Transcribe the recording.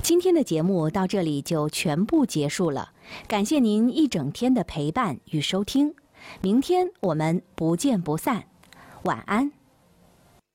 今天的节目到这里就全部结束了，感谢您一整天的陪伴与收听，明天我们不见不散，晚安。